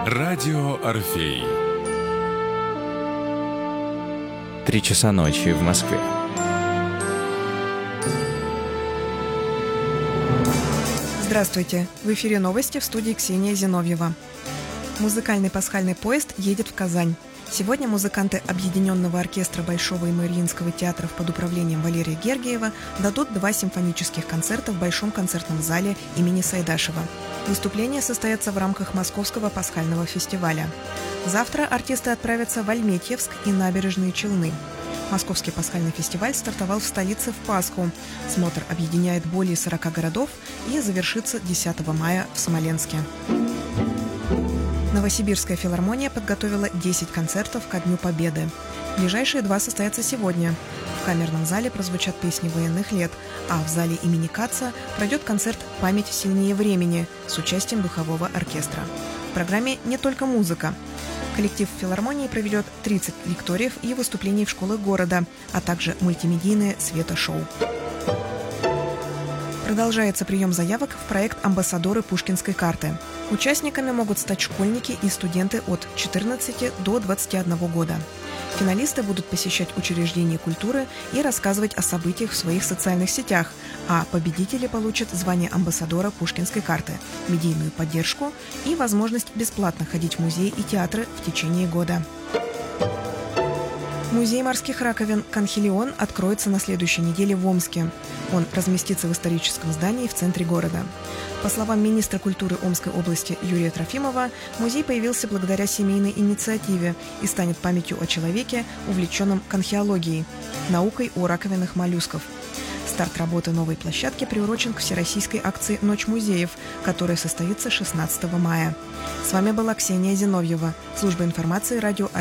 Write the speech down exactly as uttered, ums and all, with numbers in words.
Радио Орфей. Три часа ночи в Москве. Здравствуйте! В эфире новости, в студии Ксения Зиновьева. Музыкальный пасхальный поезд едет в Казань. Сегодня музыканты Объединенного оркестра Большого и Мариинского театров под управлением Валерия Гергиева дадут два симфонических концерта в Большом концертном зале имени Сайдашева. Выступления состоятся в рамках Московского пасхального фестиваля. Завтра артисты отправятся в Альметьевск и Набережные Челны. Московский пасхальный фестиваль стартовал в столице в Пасху. Смотр объединяет более сорока городов и завершится десятого мая в Смоленске. Новосибирская филармония подготовила десять концертов ко Дню Победы. Ближайшие два состоятся сегодня. В камерном зале прозвучат песни военных лет, а в зале имени Каца пройдет концерт «Память сильнее времени» с участием духового оркестра. В программе не только музыка. Коллектив филармонии проведет тридцать лекториев и выступлений в школах города, а также мультимедийное светошоу. Продолжается прием заявок в проект «Амбассадоры Пушкинской карты». Участниками могут стать школьники и студенты от четырнадцати до двадцати одного года. Финалисты будут посещать учреждения культуры и рассказывать о событиях в своих социальных сетях, а победители получат звание амбассадора Пушкинской карты, медийную поддержку и возможность бесплатно ходить в музеи и театры в течение года. Музей морских раковин «Конхилион» откроется на следующей неделе в Омске. Он разместится в историческом здании в центре города. По словам министра культуры Омской области Юрия Трофимова, музей появился благодаря семейной инициативе и станет памятью о человеке, увлеченном конхиологией, наукой о раковинах моллюсков. Старт работы новой площадки приурочен к всероссийской акции «Ночь музеев», которая состоится шестнадцатого мая. С вами была Ксения Зиновьева, служба информации радио